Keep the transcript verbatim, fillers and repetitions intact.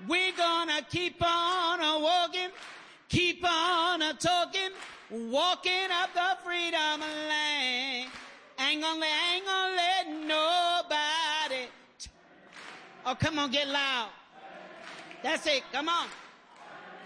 We're gonna keep on a walking, keep on a talking, walking up the freedom lane. Ain't gonna, ain't gonna let nobody. T- oh, come on, get loud. That's it. Come on.